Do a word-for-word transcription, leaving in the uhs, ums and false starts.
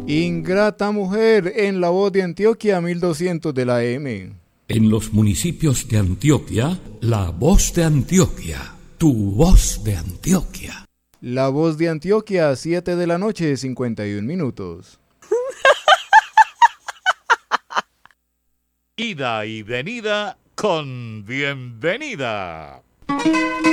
Ingrata mujer, en La Voz de Antioquia, mil doscientos de la M. En los municipios de Antioquia, La Voz de Antioquia, tu voz de Antioquia. La Voz de Antioquia, siete de la noche, cincuenta y un minutos. Ida y venida con bienvenida.